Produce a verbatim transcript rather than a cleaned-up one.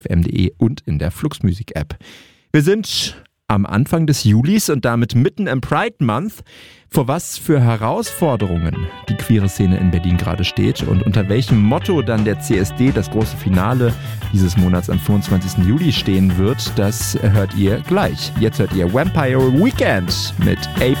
m punkt de und in der Fluxmusik-App. Wir sind am Anfang des Julis und damit mitten im Pride Month. Vor was für Herausforderungen die queere Szene in Berlin gerade steht und unter welchem Motto dann der C S D, das große Finale dieses Monats am fünfundzwanzigsten Juli stehen wird, das hört ihr gleich. Jetzt hört ihr Vampire Weekend mit Ape